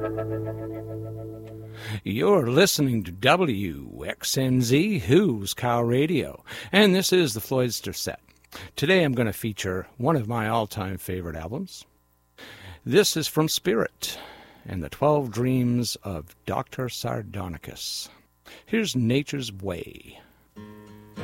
You're listening to WXNZ Who's Cow Radio, and this is the Floydster Set. Today I'm going to feature one of my all-time favorite albums. This is from Spirit and the 12 Dreams of Dr. Sardonicus. Here's Nature's Way.